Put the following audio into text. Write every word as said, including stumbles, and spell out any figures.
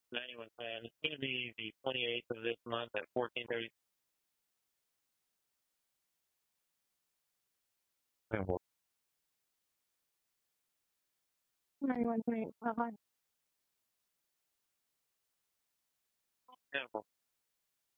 ninety-one plan. It's going to be the twenty-eighth of this month at fourteen thirty. ninety-one point eight. Uh-huh. Beautiful.